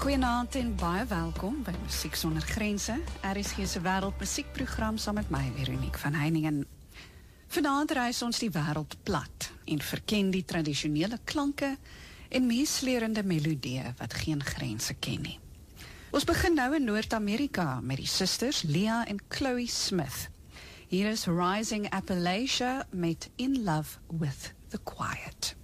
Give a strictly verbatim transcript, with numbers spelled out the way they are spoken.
Goeienaand en baie welkom by Musiek Sonder Grense, R S G se wêreldmusiekprogram saam met my, Veronique van Heiningen. Vanaand reis ons die wêreld plat en verken die tradisionele klanke en meeslerende melodieë wat geen grense ken nie. Ons begin nou in Noord-Amerika met die susters Leah en Chloe Smith. Hier is Rising Appalachia met In Love with the Quiet.